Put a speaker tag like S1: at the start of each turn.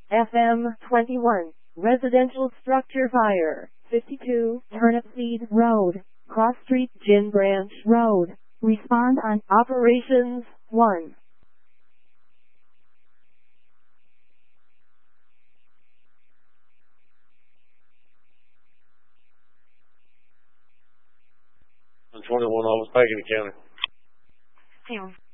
S1: FM 21, residential structure fire, 52, Turnipseed Road, Cross Street, Gin Branch Road. Respond on Operations 1.
S2: On 21 Allegheny County.
S3: Damn.